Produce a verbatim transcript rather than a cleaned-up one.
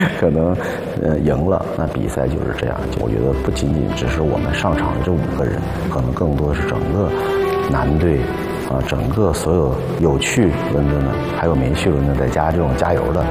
可能呃赢了，那比赛就是这样。我觉得不仅仅只是我们上场的这五个人，可能更多的是整个男队啊，整个所有有趣轮的呢，还有没趣轮的，再加这种加油的。